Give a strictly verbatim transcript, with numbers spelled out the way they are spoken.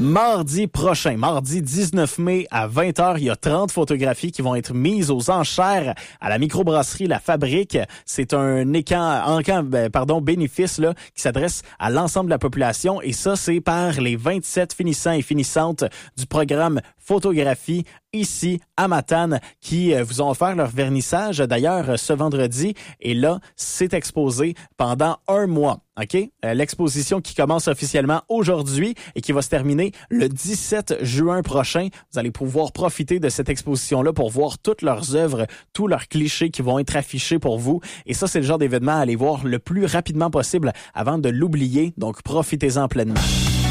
Mardi prochain, mardi dix-neuf mai à vingt heures, il y a trente photographies qui vont être mises aux enchères à la microbrasserie La Fabrique. C'est un écan, encan, pardon, bénéfice là, qui s'adresse à l'ensemble de la population et ça, c'est par les vingt-sept finissants et finissantes du programme Photographie ici à Matane qui vous ont offert leur vernissage d'ailleurs ce vendredi et là, c'est exposé pendant un mois. OK? Euh, l'exposition qui commence officiellement aujourd'hui et qui va se terminer le dix-sept juin prochain. Vous allez pouvoir profiter de cette exposition-là pour voir toutes leurs œuvres, tous leurs clichés qui vont être affichés pour vous. Et ça, c'est le genre d'événement à aller voir le plus rapidement possible avant de l'oublier. Donc, profitez-en pleinement.